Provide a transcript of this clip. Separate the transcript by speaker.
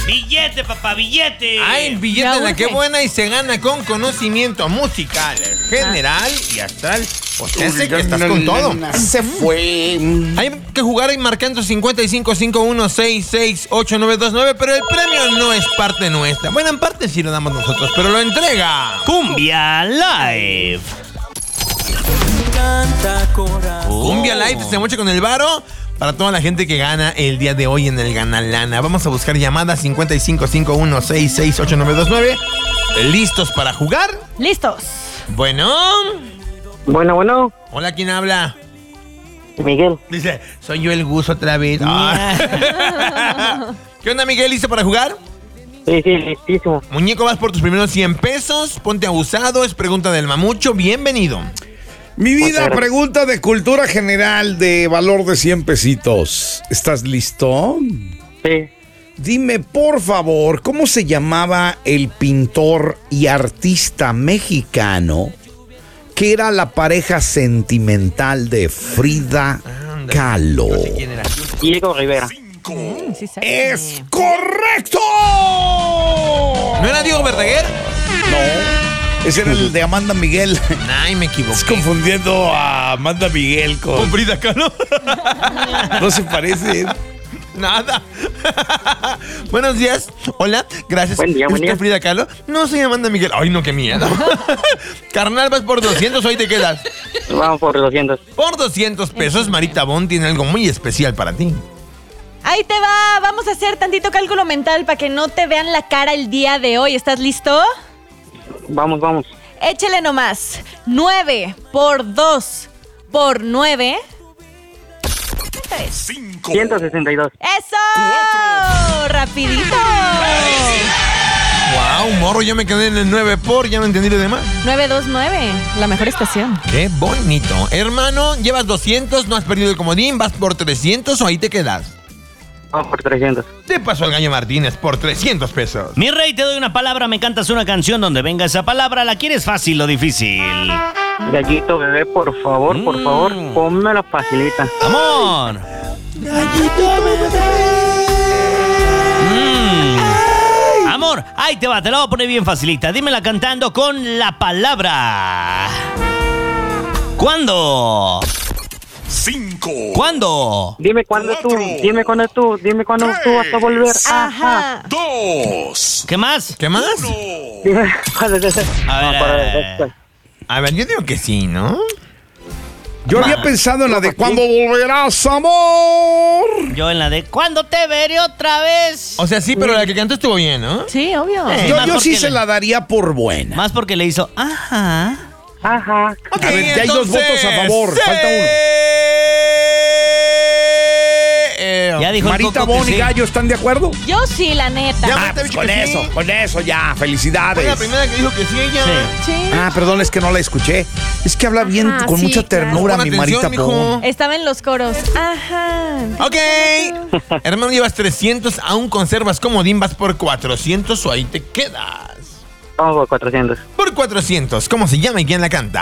Speaker 1: Billete, papá, billete.
Speaker 2: Ay, billete de la que buena y se gana con conocimiento musical, general y astral. O sea, sé que estás con todo.
Speaker 3: Se fue.
Speaker 2: Hay que jugar y marcando 5551668929, pero el premio no es parte nuestra. Bueno, en parte sí lo damos nosotros, pero lo entrega
Speaker 1: Cumbia Live.
Speaker 2: Cumbia Live se mocha con el varo para toda la gente que gana el día de hoy en el Ganalana. Vamos a buscar llamadas 5551668929. ¿Listos para jugar?
Speaker 4: Listos.
Speaker 2: Bueno.
Speaker 3: Bueno.
Speaker 2: Hola, ¿quién habla?
Speaker 3: Miguel.
Speaker 2: Dice, soy yo el Gus otra vez. ¿Qué onda, Miguel? ¿Listo para jugar?
Speaker 3: Sí, listísimo.
Speaker 2: Muñeco, vas por tus primeros 100 pesos. Ponte abusado, es pregunta del mamucho. Bienvenido.
Speaker 5: Mi vida, pregunta de cultura general de valor de 100 pesitos. ¿Estás listo?
Speaker 3: Sí.
Speaker 5: Dime, por favor, ¿cómo se llamaba el pintor y artista mexicano que era la pareja sentimental de Frida Kahlo?
Speaker 2: No sé quién era.
Speaker 3: Diego Rivera.
Speaker 4: Sí sabe.
Speaker 5: ¡Es correcto!
Speaker 2: ¿No era Diego Verdaguer?
Speaker 5: No, ese era el de Amanda Miguel.
Speaker 2: Ay, me equivoqué.
Speaker 5: Estás confundiendo a Amanda Miguel con
Speaker 2: Frida Kahlo.
Speaker 5: No se parece.
Speaker 2: Nada. Buenos días. Hola, gracias.
Speaker 3: Buen día,
Speaker 2: ¿Es
Speaker 3: buen
Speaker 2: usted
Speaker 3: día.
Speaker 2: Frida Kahlo? No, soy Amanda Miguel. Ay, no, qué miedo. Carnal, vas por 200, hoy te quedas.
Speaker 3: Vamos por 200.
Speaker 2: Por 200 pesos, Marita Bon tiene algo muy especial para ti.
Speaker 4: Ahí te va. Vamos a hacer tantito cálculo mental para que no te vean la cara el día de hoy. ¿Estás listo?
Speaker 3: Vamos.
Speaker 4: Échale nomás. 9 por 2 por 9.
Speaker 3: 162.
Speaker 4: ¡Eso! ¡Rapidito!
Speaker 2: Wow, morro, yo me quedé en el 9 por, ya me entendí lo demás.
Speaker 4: 929, la mejor estación.
Speaker 2: Qué bonito. Hermano, llevas 200, no has perdido el comodín, vas por 300 o ahí te quedas.
Speaker 3: Vamos por 300.
Speaker 2: Te pasó el Gallo Martínez por 300 pesos.
Speaker 1: Mi rey, te doy una palabra, me cantas una canción donde venga esa palabra. ¿La quieres fácil o difícil?
Speaker 3: Gallito bebé, por favor, ponme la facilita.
Speaker 1: ¡Amor! Amor, ahí te va, te la voy a poner bien facilita. Dímela cantando con la palabra. ¿Cuándo?
Speaker 6: 5.
Speaker 1: ¿Cuándo?
Speaker 3: Dime cuándo tú vas a volver.
Speaker 4: Ajá.
Speaker 6: 2.
Speaker 1: ¿Qué más?
Speaker 2: ¿Qué más?
Speaker 3: Dime cuándo
Speaker 2: A ver, yo digo que sí, ¿no?
Speaker 5: Yo había pensado en la de ¿cuándo volverás, amor?
Speaker 1: Yo en la de ¿cuándo te veré otra vez?
Speaker 2: O sea, sí, pero la que cantó estuvo bien, ¿no?
Speaker 4: Sí, obvio.
Speaker 1: Más
Speaker 5: Yo sí
Speaker 1: porque
Speaker 5: se la daría por buena.
Speaker 1: Más porque le hizo ajá.
Speaker 3: Ajá.
Speaker 2: Ok,
Speaker 5: A ver, ya hay 2 votos a favor, falta uno.
Speaker 1: Ya dijo el
Speaker 5: Marita
Speaker 1: Coco que
Speaker 5: Bon y
Speaker 1: sí.
Speaker 5: Gallo, ¿están de acuerdo?
Speaker 4: Yo sí, la neta.
Speaker 2: Ya.
Speaker 5: Ah,
Speaker 2: te he
Speaker 5: pues
Speaker 2: dicho
Speaker 5: con
Speaker 2: que
Speaker 5: eso,
Speaker 2: sí.
Speaker 5: con eso ya,
Speaker 2: Fue
Speaker 5: felicidades.
Speaker 2: la primera que dijo que sí ella.
Speaker 1: Sí.
Speaker 4: Sí.
Speaker 5: Ah, perdón, es que no la escuché. Es que habla bien,
Speaker 4: Ajá,
Speaker 5: con
Speaker 4: sí,
Speaker 5: mucha
Speaker 4: claro.
Speaker 5: ternura,
Speaker 2: Pon
Speaker 5: mi
Speaker 2: atención,
Speaker 5: Marita
Speaker 2: mijo.
Speaker 5: Bon.
Speaker 4: Estaba en los coros. Ajá.
Speaker 2: Ok. Hermano, llevas 300, aún conservas comodín, vas por 400 o ahí te quedas.
Speaker 3: Vamos por 400.
Speaker 2: Por 400, ¿cómo se llama y quién la canta?